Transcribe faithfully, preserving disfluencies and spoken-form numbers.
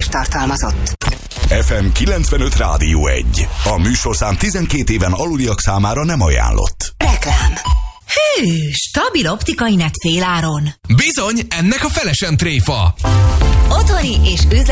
tartalmazott. ef em kilencvenöt Rádió egy. A műsorszám tizenkét éven aluliak számára nem ajánlott. Reklám. Hű, stabil optikai net féláron. Bizony, ennek a felesen tréfa. Otthoni és üzleti